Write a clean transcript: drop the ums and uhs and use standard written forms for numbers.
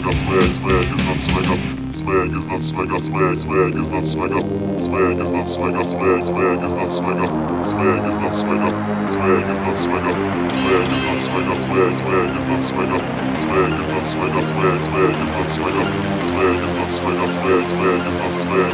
Swag is not swagger, swag is not swagger, swag is not swagger, swag is not swagger, swag is not swagger, swag is not swagger, swag is not swagger, swag is not swagger, swag is not swagger, swag is not swagger, swag is not swagger, swag is not swagger, swag is not swagger.